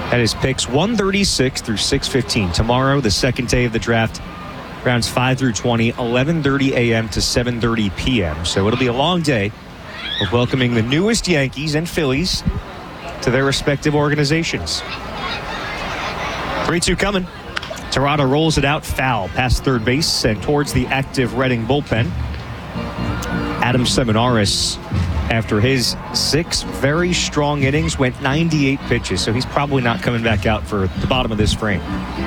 That is picks 136 through 615. Tomorrow, the second day of the draft, rounds 5 through 20, 11:30 a.m. to 7:30 p.m. So it'll be a long day of welcoming the newest Yankees and Phillies to their respective organizations. 3-2 coming. Terada rolls it out, foul past third base and towards the active Reading bullpen. Adam Seminaris, after his 6 very strong innings, went 98 pitches, so he's probably not coming back out for the bottom of this frame.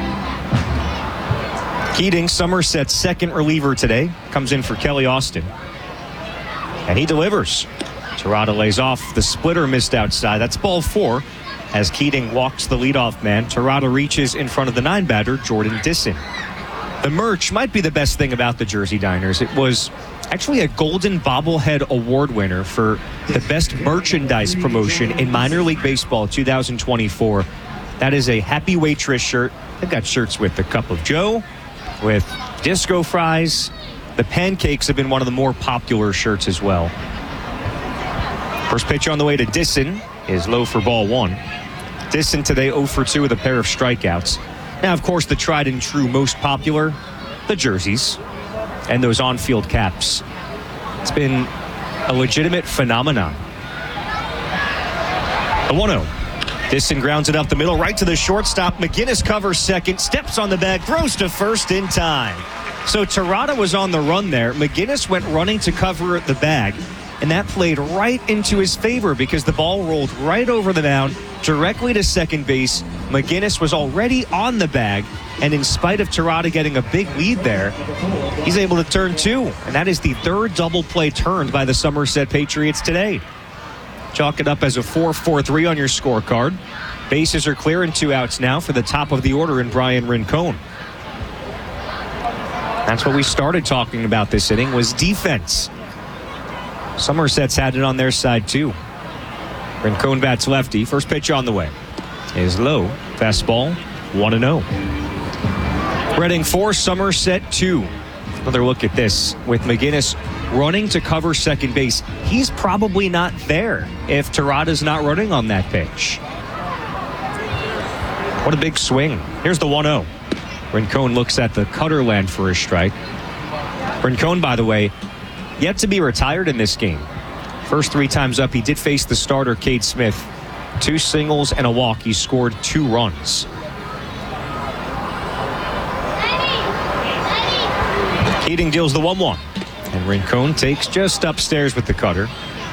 Keating, Somerset's second reliever today, comes in for Kelly Austin. And he delivers. Terada lays off. The splitter missed outside. That's ball 4 as Keating walks the leadoff man. Terada reaches in front of the 9-batter, Jordan Disson. The merch might be the best thing about the Jersey Diners. It was actually a Golden Bobblehead Award winner for the best merchandise promotion in minor league baseball 2024. That is a Happy Waitress shirt. They've got shirts with the Cup of Joe, with disco fries. The pancakes have been one of the more popular shirts as well. First pitch on the way to Disson is low for ball 1. Disson today 0 for 2 with a pair of strikeouts. Now, of course, the tried and true most popular, the jerseys and those on-field caps. It's been a legitimate phenomenon. The 1-0. Disson grounds it up the middle, right to the shortstop. McGinnis covers second, steps on the bag, throws to first in time. So Terada was on the run there. McGinnis went running to cover the bag, and that played right into his favor because the ball rolled right over the mound, directly to second base. McGinnis was already on the bag, and in spite of Terada getting a big lead there, he's able to turn 2, and that is the third double play turned by the Somerset Patriots today. Chalk it up as a 4-4-3 on your scorecard. Bases are clear and 2 outs now for the top of the order in Brian Rincon. That's what we started talking about this inning, was defense. Somerset's had it on their side too. Rincon bats lefty. First pitch on the way is low. Fastball, 1-0. Reading 4, Somerset 2. Another look at this with McGinnis running to cover second base. He's probably not there if Terada's not running on that pitch. What a big swing. Here's the 1-0. Rincon looks at the cutter land for a strike. Rincon, by the way, yet to be retired in this game. First 3 times up, he did face the starter, Cade Smith. 2 singles and a walk. He scored 2 runs. Keating deals the 1-1. And Rincon takes just upstairs with the cutter.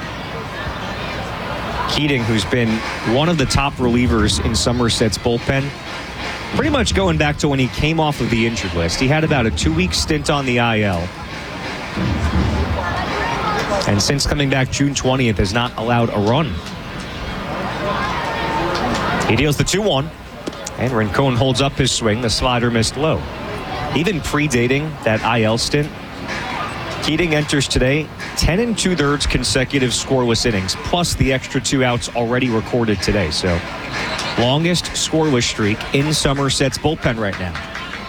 Keating, who's been one of the top relievers in Somerset's bullpen, pretty much going back to when he came off of the injured list. He had about a 2-week stint on the IL. And since coming back June 20th, has not allowed a run. He deals the 2-1. And Rincon holds up his swing. The slider missed low. Even predating that IL stint, Keating enters today 10 2/3 consecutive scoreless innings, plus the extra 2 outs already recorded today. So longest scoreless streak in Somerset's bullpen right now.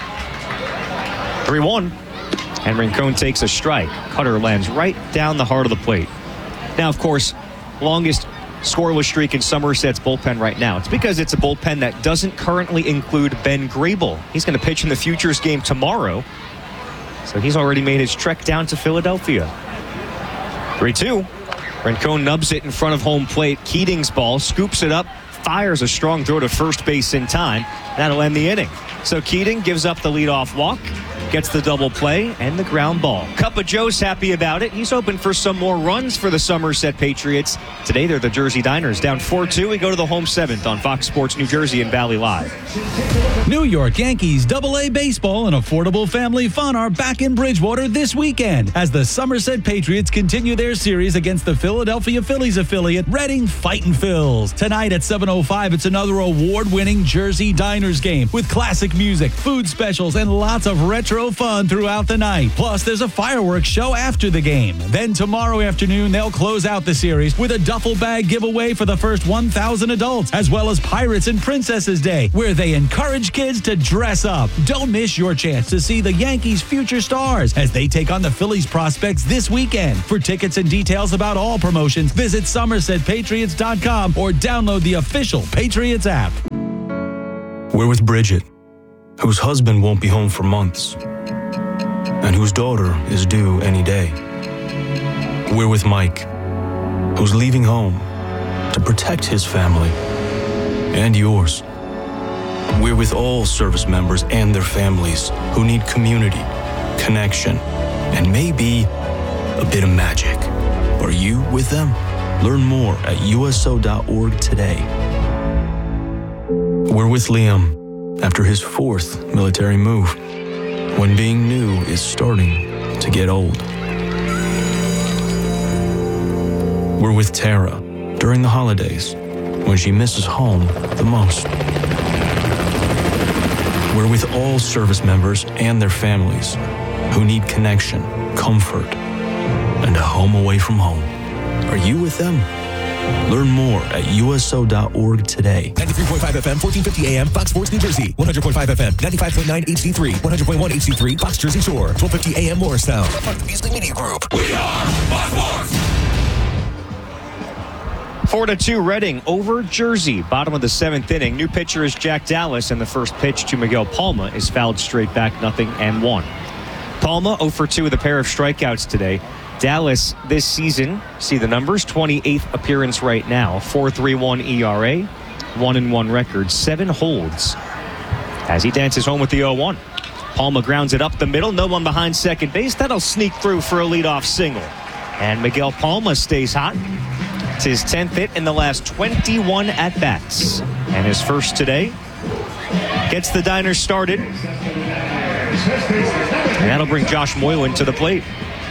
3-1. And Rincon takes a strike. Cutter lands right down the heart of the plate. Now, of course, longest scoreless streak in Somerset's bullpen right now. It's because it's a bullpen that doesn't currently include Ben Grable. He's going to pitch in the Futures game tomorrow. So he's already made his trek down to Philadelphia. 3-2. Rincon nubs it in front of home plate. Keating's ball, scoops it up, fires a strong throw to first base in time. That'll end the inning. So Keating gives up the leadoff walk, gets the double play, and the ground ball. Cup of Joe's happy about it. He's hoping for some more runs for the Somerset Patriots. Today, they're the Jersey Diners. Down 4-2, we go to the home 7th on Fox Sports New Jersey and Valley Live. New York Yankees AA baseball and affordable family fun are back in Bridgewater this weekend as the Somerset Patriots continue their series against the Philadelphia Phillies affiliate Reading Fightin' Phils. Tonight at 7:05, it's another award-winning Jersey Diners game with classic music, food specials, and lots of retro fun throughout the night. Plus, there's a fireworks show after the game. Then tomorrow afternoon, they'll close out the series with a duffel bag giveaway for the first 1,000 adults, as well as Pirates and Princesses Day, where they encourage kids to dress up. Don't miss your chance to see the Yankees' future stars as they take on the Phillies prospects this weekend. For tickets and details about all promotions, visit SomersetPatriots.com or download the official Patriots app. We're with Bridget, whose husband won't be home for months, and whose daughter is due any day. We're with Mike, who's leaving home to protect his family and yours. We're with all service members and their families who need community, connection, and maybe a bit of magic. Are you with them? Learn more at USO.org today. We're with Liam after his 4th military move, when being new is starting to get old. We're with Tara during the holidays, when she misses home the most. We're with all service members and their families who need connection, comfort, and a home away from home. Are you with them? Learn more at USO.org today. 93.5 FM, 1450 AM, Fox Sports, New Jersey. 100.5 FM, 95.9 HD3, 100.1 HD3, Fox Jersey Shore. 1250 AM, Morristown. Part of the Beasley Media Group. We are Fox Sports. 4-2 Reading over Jersey. Bottom of the 7th inning. New pitcher is Jack Dallas, and the first pitch to Miguel Palma is fouled straight back, 0-1. Palma 0 for 2 with a pair of strikeouts today. Dallas this season, see the numbers, 28th appearance right now, 4.31 ERA, 1-1 record, 7 holds as he dances home with the 0-1. Palma grounds it up the middle, no one behind second base. That'll sneak through for a leadoff single. And Miguel Palma stays hot. It's his 10th hit in the last 21 at-bats. And his first today gets the Diners started. And that'll bring Josh Moylan to the plate.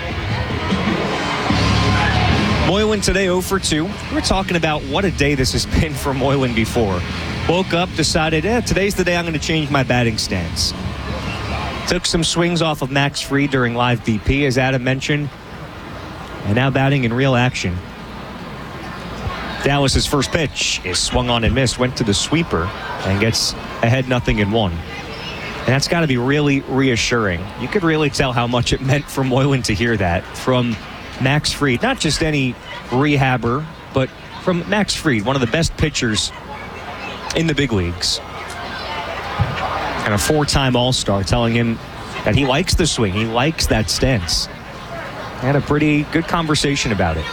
Moylan today 0 for 2. We were talking about what a day this has been for Moylan before. Woke up, decided, today's the day I'm going to change my batting stance. Took some swings off of Max Fried during live BP, as Adam mentioned. And now batting in real action. Dallas's first pitch is swung on and missed, went to the sweeper, and gets ahead 0-1. And that's got to be really reassuring. You could really tell how much it meant for Moylan to hear that from Max Fried. Not just any rehabber, but from Max Fried, one of the best pitchers in the big leagues. And a 4-time All-Star, telling him that he likes the swing. He likes that stance. Had a pretty good conversation about it.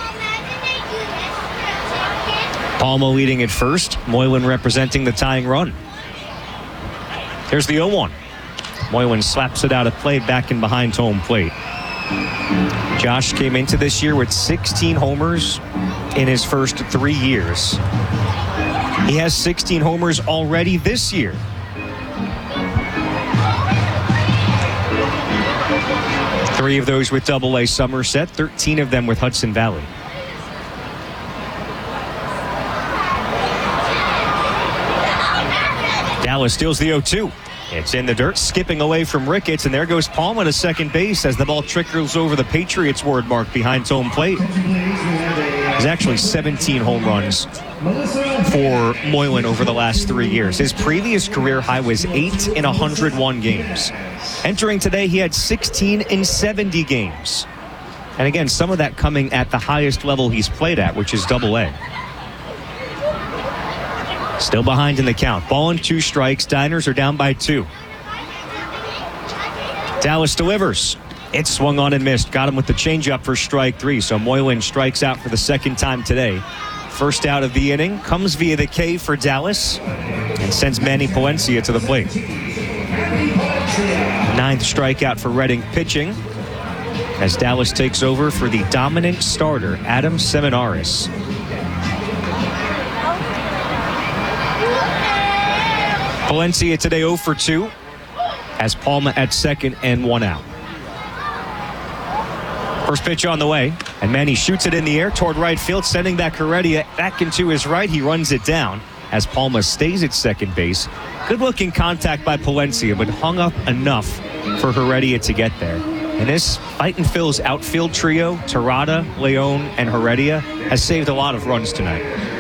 Palma leading at first. Moylan representing the tying run. Here's the 0-1. Moylan slaps it out of play back in behind home plate. Josh came into this year with 16 homers in his first 3 years. He has 16 homers already this year. Three of those with Double-A Somerset, 13 of them with Hudson Valley. Dallas steals the 0-2. It's in the dirt, skipping away from Ricketts, and there goes Palma to second base as the ball trickles over the Patriots ward mark behind home plate. There's actually 17 home runs for Moylan over the last 3 years. His previous career high was 8 in 101 games. Entering today, he had 16 in 70 games. And again, some of that coming at the highest level he's played at, which is Double-A. Still behind in the count. Ball and 2 strikes. Diners are down by 2. Dallas delivers. It's swung on and missed. Got him with the changeup for strike 3. So Moylan strikes out for the second time today. First out of the inning comes via the K for Dallas and sends Manny Palencia to the plate. 9th strikeout for Reading pitching as Dallas takes over for the dominant starter, Adam Seminaris. Palencia today 0 for 2 has Palma at second and 1 out. First pitch on the way, and Manny shoots it in the air toward right field, sending back Heredia back into his right. He runs it down as Palma stays at second base. Good-looking contact by Palencia, but hung up enough for Heredia to get there. And this Fightin' Phil's outfield trio, Terada, Leon, and Heredia, has saved a lot of runs tonight.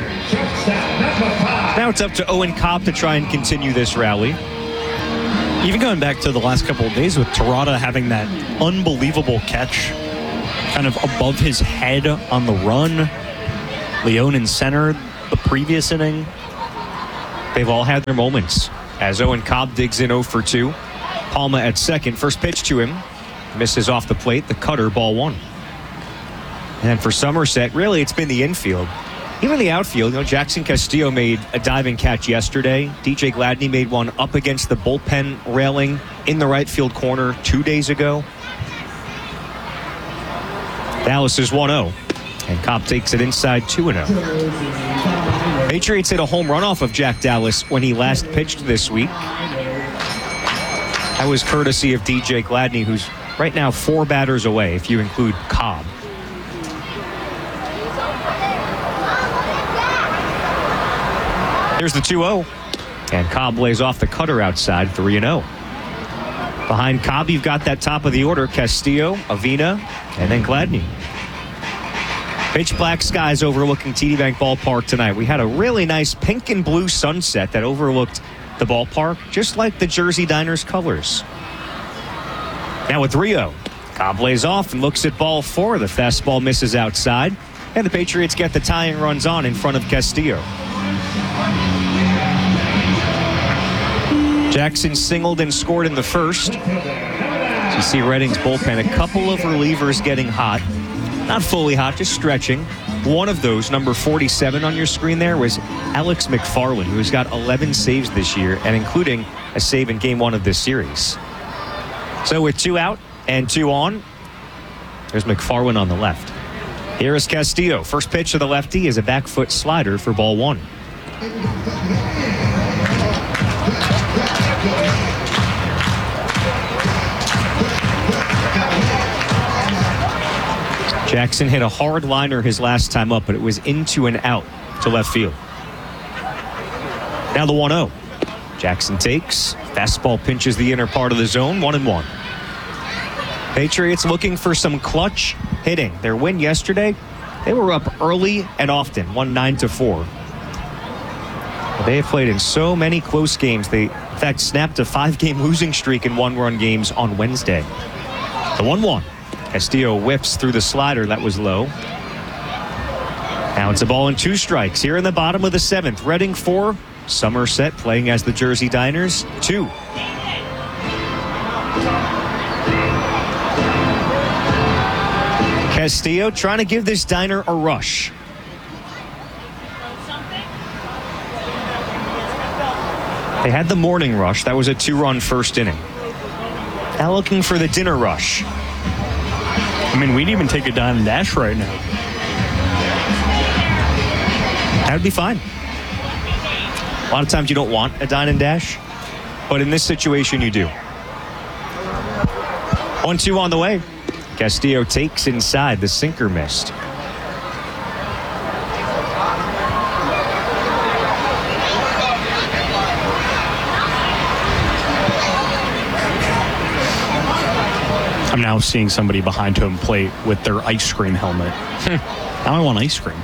Now it's up to Owen Cobb to try and continue this rally. Even going back to the last couple of days with Terada having that unbelievable catch kind of above his head on the run. Leon in center the previous inning. They've all had their moments. as Owen Cobb digs in 0 for 2. Palma at second. First pitch to him. Misses off the plate. The cutter, ball 1. And then for Somerset, really it's been the infield. Even the outfield, Jackson Castillo made a diving catch yesterday. DJ Gladney made one up against the bullpen railing in the right field corner 2 days ago. Dallas is 1-0, and Cobb takes it inside 2-0. Patriots hit a home run off of Jack Dallas when he last pitched this week. That was courtesy of DJ Gladney, who's right now 4 batters away if you include Cobb. Here's the 2-0, and Cobb lays off the cutter outside, 3-0. Behind Cobb, you've got that top of the order, Castillo, Avina, and then Gladney. Pitch black skies overlooking TD Bank Ballpark tonight. We had a really nice pink and blue sunset that overlooked the ballpark, just like the Jersey Diners colors. Now with 3-0, Cobb lays off and looks at ball 4. The fastball misses outside, and the Patriots get the tying runs on in front of Castillo. Jackson singled and scored in the first. As you see Reading's bullpen, a couple of relievers getting hot. Not fully hot, just stretching. One of those, number 47 on your screen there, was Alex McFarland, who's got 11 saves this year, and including a save in Game 1 of this series. So with 2 out and 2 on, there's McFarland on the left. Here is Castillo. First pitch of the lefty is a back foot slider for ball 1. Jackson hit a hard liner his last time up, but it was into and out to left field. Now the 1-0. Jackson takes. Fastball pinches the inner part of the zone, 1-1. Patriots looking for some clutch hitting. Their win yesterday, they were up early and often, 9-4. They have played in so many close games. They, in fact, snapped a 5-game losing streak in 1-run games on Wednesday. The 1-1. Castillo whips through the slider that was low. Now it's a ball and 2 strikes here in the bottom of the 7th. Reading 4, Somerset playing as the Jersey Diners 2. Castillo trying to give this Diner a rush. They had the morning rush. That was a 2-run first inning. Now looking for the dinner rush. I mean, we'd even take a dime and dash right now. That would be fine. A lot of times you don't want a dine and dash, but in this situation you do. 1-2 on the way. Castillo takes inside. The sinker missed. I'm now seeing somebody behind home plate with their ice cream helmet. Now I want ice cream.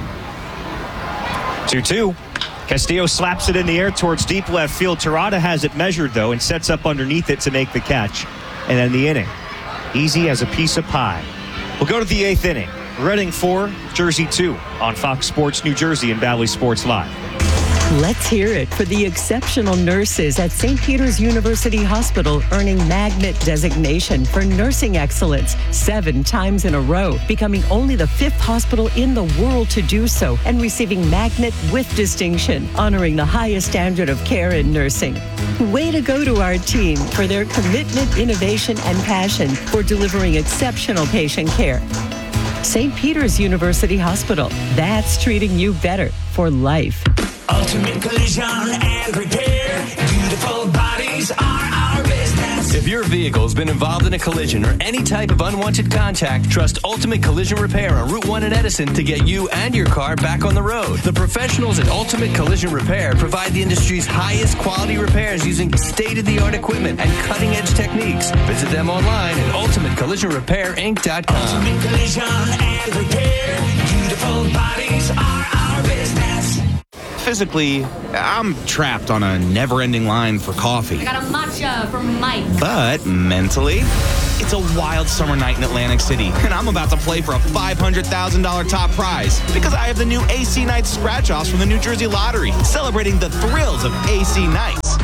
2-2. Castillo slaps it in the air towards deep left field. Terada has it measured, though, and sets up underneath it to make the catch. And then the inning. Easy as a piece of pie. We'll go to the 8th inning. Reading 4, Jersey 2 on Fox Sports New Jersey and Valley Sports Live. Let's hear it for the exceptional nurses at St. Peter's University Hospital, earning Magnet designation for nursing excellence 7 times in a row, becoming only the 5th hospital in the world to do so, and receiving Magnet with distinction, honoring the highest standard of care in nursing. Way to go to our team for their commitment, innovation, and passion for delivering exceptional patient care. St. Peter's University Hospital, that's treating you better for life. Ultimate Collision and Repair. Beautiful bodies are our business. If your vehicle has been involved in a collision or any type of unwanted contact, trust Ultimate Collision Repair on Route 1 in Edison to get you and your car back on the road. The professionals at Ultimate Collision Repair provide the industry's highest quality repairs using state-of-the-art equipment and cutting-edge techniques. Visit them online at ultimatecollisionrepairinc.com. Ultimate Collision and Repair. Beautiful bodies are our business. Physically, I'm trapped on a never-ending line for coffee. I got a matcha from Mike. But mentally, it's a wild summer night in Atlantic City, and I'm about to play for a $500,000 top prize because I have the new AC Nights scratch-offs from the New Jersey Lottery, celebrating the thrills of AC Nights. Dave.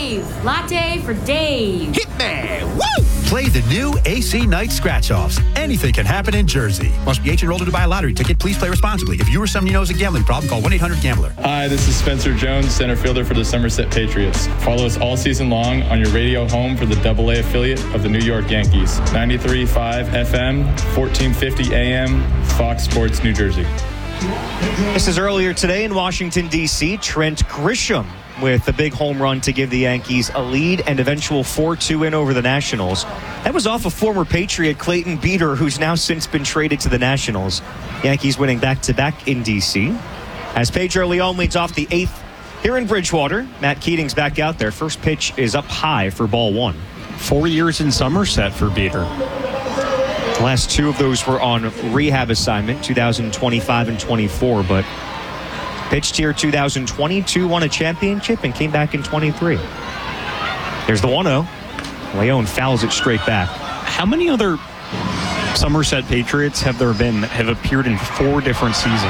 Dave. Latte for Dave. Hitman! Woo! Play the new AC Night Scratch-Offs. Anything can happen in Jersey. Must be 18 or older to buy a lottery ticket. Please play responsibly. If you or someone you know has a gambling problem, call 1-800-GAMBLER. Hi, this is Spencer Jones, center fielder for the Somerset Patriots. Follow us all season long on your radio home for the AA affiliate of the New York Yankees. 93.5 FM, 1450 AM, Fox Sports, New Jersey. This is earlier today in Washington, D.C. Trent Grisham with a big home run to give the Yankees a lead and eventual 4-2 win over the Nationals. That was off of former Patriot Clayton Beeter, who's now since been traded to the Nationals. Yankees winning back-to-back in D.C. As Pedro Leon leads off the 8th here in Bridgewater. Matt Keating's back out there. First pitch is up high for ball 1. 4 years in Somerset for Beeter. The last 2 of those were on rehab assignment, 2025 and 24, but pitched here 2022, won a championship, and came back in 23. There's the 1-0. Leon fouls it straight back. How many other Somerset Patriots have there been that have appeared in 4 different seasons?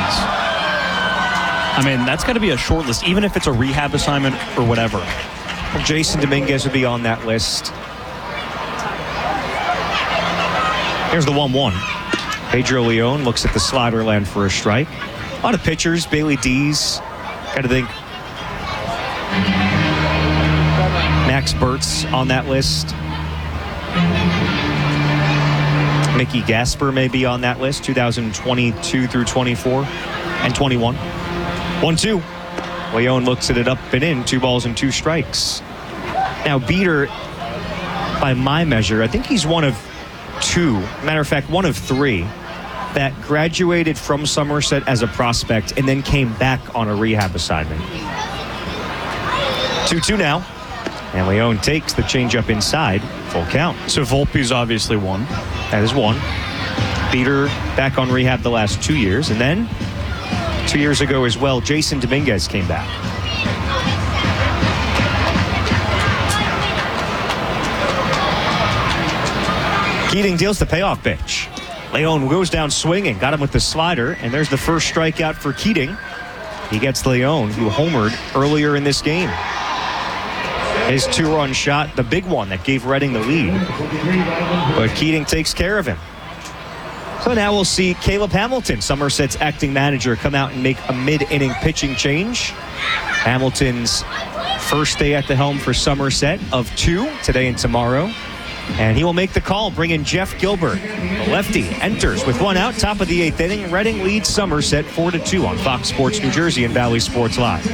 I mean, that's got to be a short list, even if it's a rehab assignment or whatever. Well, Jason Dominguez would be on that list. Here's the 1-1. Pedro Leon looks at the slider land for a strike. A lot of pitchers. Bailey Dees. Got to think. Max Bertz on that list. Mickey Gasper may be on that list. 2022 through 24 and 21. 1-2. Leon looks at it up and in. 2 balls and 2 strikes. Now Beeter, by my measure, I think he's one of 2, matter of fact, 1 of 3 that graduated from Somerset as a prospect and then came back on a rehab assignment. 2-2 now. And Leon takes the changeup inside. Full count. So Volpe's obviously 1. That is 1. Beeter back on rehab the last 2 years. And then 2 years ago as well, Jason Dominguez came back. Keating deals the payoff pitch. Leon goes down swinging, got him with the slider, and there's the first strikeout for Keating. He gets Leon, who homered earlier in this game. His 2-run shot, the big one that gave Reading the lead. But Keating takes care of him. So now we'll see Caleb Hamilton, Somerset's acting manager, come out and make a mid-inning pitching change. Hamilton's first day at the helm for Somerset of 2 today and tomorrow. And he will make the call, bring in Jeff Gilbert. The lefty enters with 1 out, top of the 8th inning. Reading leads Somerset 4-2 on Fox Sports New Jersey and Valley Sports Live.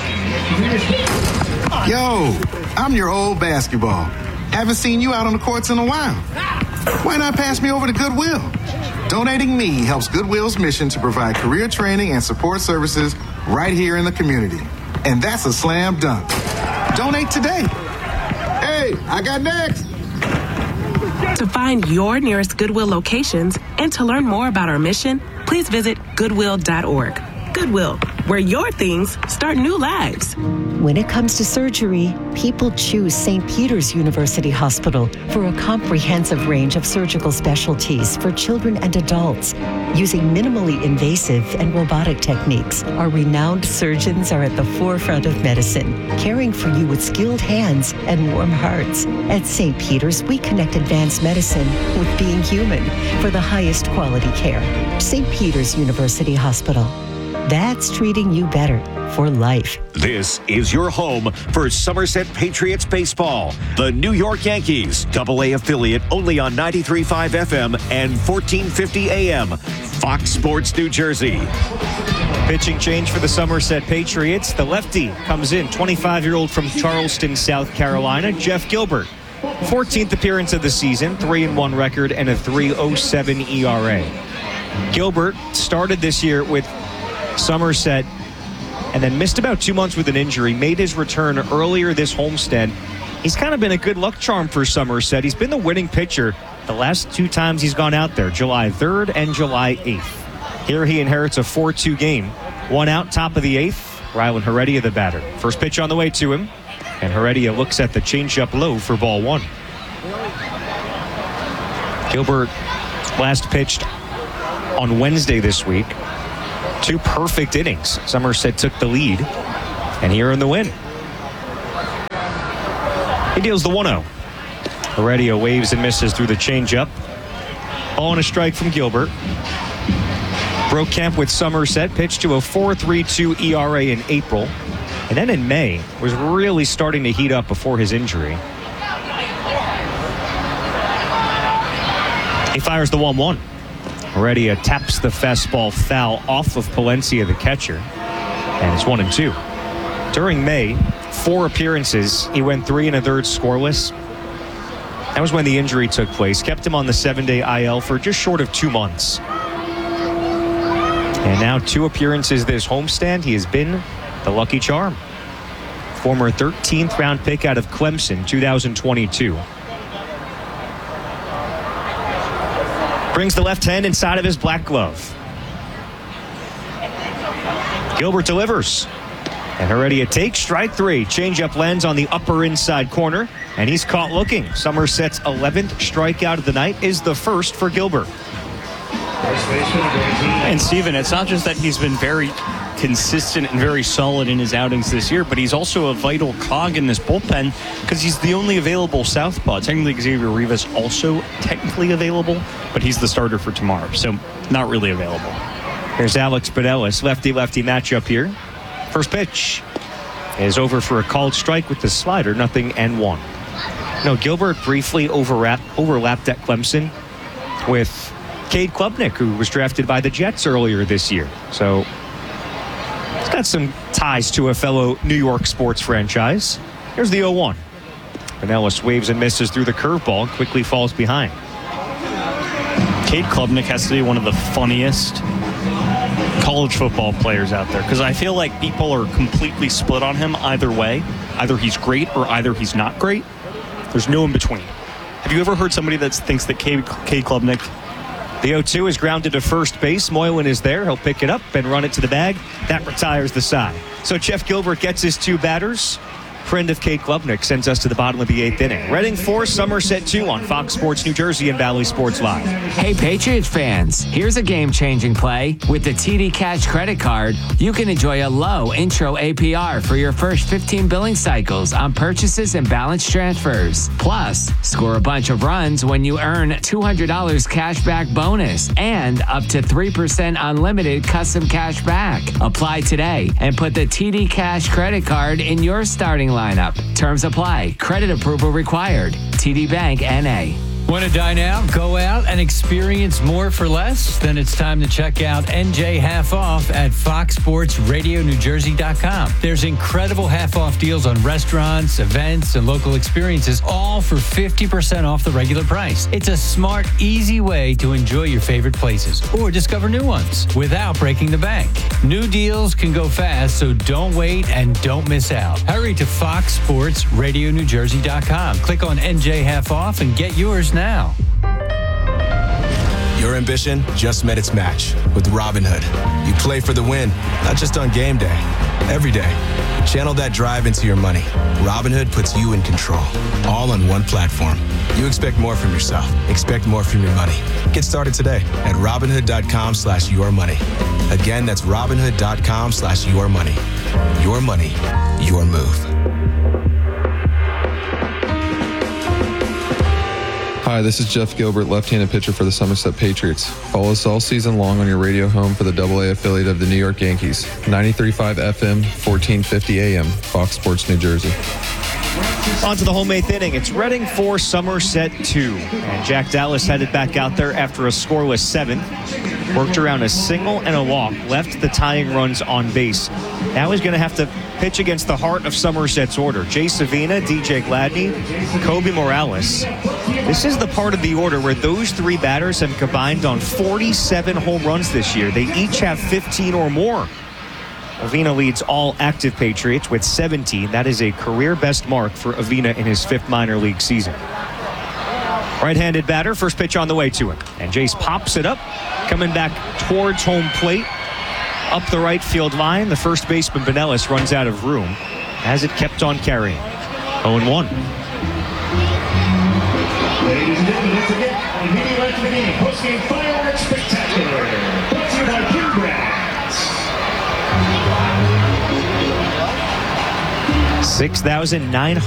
Yo, I'm your old basketball. Haven't seen you out on the courts in a while. Why not pass me over to Goodwill? Donating me helps Goodwill's mission to provide career training and support services right here in the community. And that's a slam dunk. Donate today. Hey, I got next. To find your nearest Goodwill locations and to learn more about our mission, please visit Goodwill.org. Goodwill, where your things start new lives. When it comes to surgery, people choose St. Peter's University Hospital for a comprehensive range of surgical specialties for children and adults. Using minimally invasive and robotic techniques, our renowned surgeons are at the forefront of medicine, caring for you with skilled hands and warm hearts. At St. Peter's, we connect advanced medicine with being human for the highest quality care. St. Peter's University Hospital. That's treating you better for life. This is your home for Somerset Patriots baseball. The New York Yankees, AA affiliate, only on 93.5 FM and 1450 AM. Fox Sports New Jersey. Pitching change for the Somerset Patriots. The lefty comes in, 25-year-old from Charleston, South Carolina, Jeff Gilbert. 14th appearance of the season, 3-1 record, and a 3.07 ERA. Gilbert started this year with Somerset and then missed about 2 months with an injury, made his return earlier this homestead. He's kind of been a good luck charm for Somerset. He's been the winning pitcher the last 2 times he's gone out there, July 3rd and July 8th. Here he inherits a 4-2 game. 1 out, top of the 8th. Rylan Heredia, the batter. First pitch on the way to him, and Heredia looks at the changeup low for ball 1. Gilbert last pitched on Wednesday this week. 2 perfect innings. Somerset took the lead, and here in the win. He deals the 1-0. Heredia waves and misses through the changeup. Ball and a strike from Gilbert. Broke camp with Somerset, pitched to a 4.32 ERA in April. And then in May, was really starting to heat up before his injury. He fires the 1-1. Heredia taps the fastball foul off of Palencia, the catcher. And it's 1-2. During May, 4 appearances. He went 3 1/3 scoreless. That was when the injury took place. Kept him on the 7-day IL for just short of 2 months. And now 2 appearances this homestand. He has been the lucky charm. Former 13th round pick out of Clemson, 2022. Brings the left hand inside of his black glove. Gilbert delivers. And Heredia takes strike 3. Changeup lands on the upper inside corner. And he's caught looking. Somerset's 11th strikeout of the night is the first for Gilbert. And Steven, it's not just that he's been very consistent and very solid in his outings this year, but he's also a vital cog in this bullpen because he's the only available southpaw. Technically, Xavier Rivas also technically available, but he's the starter for tomorrow, so not really available. Here's Alex Pinellas, lefty-lefty matchup here. First pitch is over for a called strike with the slider, 0-1. No, Gilbert briefly overlapped at Clemson with Cade Klubnik, who was drafted by the Jets earlier this year. So he's got some ties to a fellow New York sports franchise. Here's the 0-1. Pinellas waves and misses through the curveball and quickly falls behind. Cade Klubnik has to be one of the funniest college football players out there because I feel like people are completely split on him either way. Either he's great or either he's not great. There's no in between. Have you ever heard somebody that thinks that Cade Klubnik? The 0-2 is grounded to first base. Moylan is there. He'll pick it up and run it to the bag. That retires the side. So Jeff Gilbert gets his 2 batters. Friend of Cade Klubnik sends us to the bottom of the 8th inning. Reading 4, Somerset 2 on Fox Sports New Jersey and Valley Sports Live. Hey, Patriots fans, here's a game-changing play. With the TD Cash credit card, you can enjoy a low intro APR for your first 15 billing cycles on purchases and balance transfers. Plus, score a bunch of runs when you earn $200 cash back bonus and up to 3% unlimited custom cash back. Apply today and put the TD Cash credit card in your starting lineup. Terms apply. Credit approval required. TD Bank, N.A. Want to dine out, go out, and experience more for less? Then it's time to check out NJ Half Off at FoxSportsRadioNewJersey.com. There's incredible half-off deals on restaurants, events, and local experiences, all for 50% off the regular price. It's a smart, easy way to enjoy your favorite places or discover new ones without breaking the bank. New deals can go fast, so don't wait and don't miss out. Hurry to FoxSportsRadioNewJersey.com. Click on NJ Half Off and get yours now. Your ambition just met its match with Robinhood. You play for the win, not just on game day, every day. Channel that drive into your money. Robinhood puts you in control, all on one platform. You expect more from yourself. Expect more from your money. Get started today at Robinhood.com/yourmoney. Again, that's Robinhood.com/yourmoney. Your money, your move. Hi, this is Jeff Gilbert, left-handed pitcher for the Somerset Patriots. Follow us all season long on your radio home for the AA affiliate of the New York Yankees. 93.5 FM, 1450 AM, Fox Sports New Jersey. On to the home 8th inning. It's Reading 4, Somerset 2. And Jack Dallas headed back out there after a scoreless 7th. Worked around a single and a walk. Left the tying runs on base. Now he's going to have to pitch against the heart of Somerset's order. Jay Savina, DJ Gladney, Kobe Morales. This is the part of the order where those 3 batters have combined on 47 home runs this year. They each have 15 or more. Avina leads all active Patriots with 17. That is a career best mark for Avina in his 5th minor league season. Right-handed batter, first pitch on the way to him. And Jace pops it up, coming back towards home plate. Up the right field line, the first baseman Pinellas runs out of room as it kept on carrying. 0-1. Ladies and gentlemen, once again, immediately after the game, post-game fireworks spectacular. Brought to you by Q-Brands. 6,900